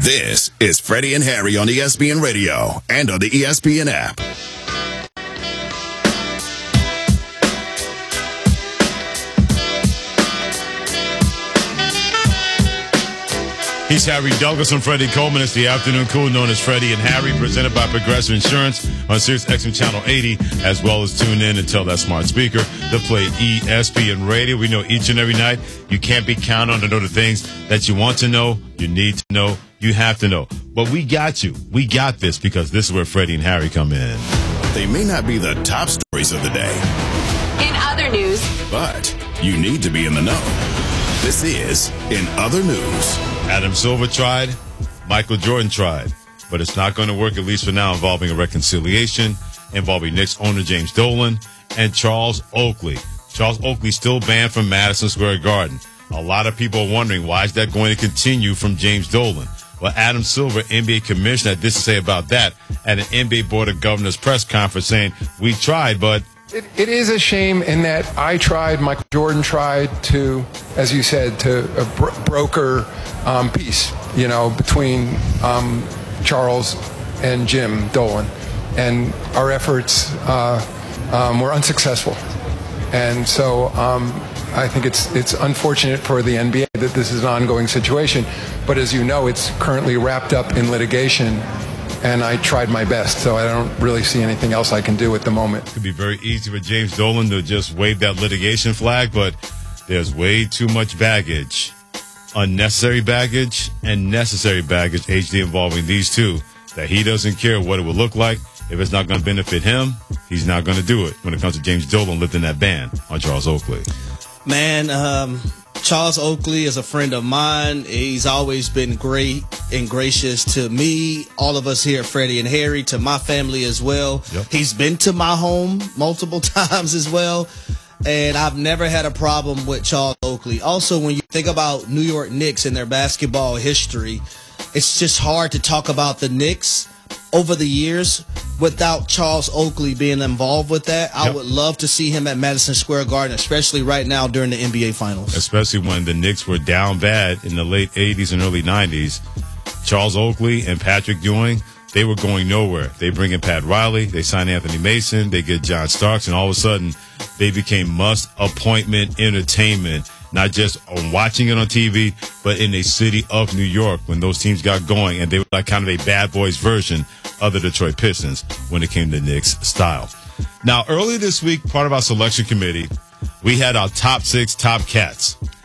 This is Freddie and Harry on ESPN Radio and on the ESPN app. He's Harry Douglas and Freddie Coleman. It's the afternoon cool known as Freddie and Harry, presented by Progressive Insurance on Sirius XM Channel 80, as well as tune in and tell that smart speaker to play ESPN Radio. We know each and every night you can't be counted on to know the things that you want to know, you need to know, you have to know. But we got you. We got this because this is where Freddie and Harry come in. They may not be the top stories of the day. In other news. But you need to be in the know. This is In Other News. Adam Silver tried, Michael Jordan tried, but it's not going to work, at least for now, involving a reconciliation involving Knicks owner James Dolan and Charles Oakley. Charles Oakley still banned from Madison Square Garden. A lot of people are wondering, why is that going to continue from James Dolan? Well, Adam Silver, NBA commissioner, had this to say about that at an NBA Board of Governors press conference, saying, we tried, but It is a shame in that I tried, Michael Jordan tried to, as you said, to broker peace, between Charles and Jim Dolan. And our efforts were unsuccessful. And so I think it's unfortunate for the NBA that this is an ongoing situation. But as you know, it's currently wrapped up in litigation. And I tried my best, so I don't really see anything else I can do at the moment. It could be very easy for James Dolan to just wave that litigation flag, but there's way too much baggage, unnecessary baggage and necessary baggage, HD, involving these two, that he doesn't care what it would look like. If it's not going to benefit him, he's not going to do it when it comes to James Dolan lifting that ban on Charles Oakley. Man, Charles Oakley is a friend of mine. He's always been great and gracious to me, all of us here at Freddie and Harry, to my family as well. Yep. He's been to my home multiple times as well, and I've never had a problem with Charles Oakley. Also, when you think about New York Knicks and their basketball history, it's just hard to talk about the Knicks over the years without Charles Oakley being involved with that. I would love to see him at Madison Square Garden, especially right now during the NBA Finals. Especially when the Knicks were down bad in the late 80s and early 90s. Charles Oakley and Patrick Ewing, they were going nowhere. They bring in Pat Riley, they sign Anthony Mason, they get John Starks, and all of a sudden they became must-appointment entertainment, not just on watching it on TV, but in a city of New York when those teams got going, and they were like kind of a bad boys version of the Detroit Pistons when it came to Knicks style. Now, earlier this week, part of our selection committee, we had our top 6 top cats.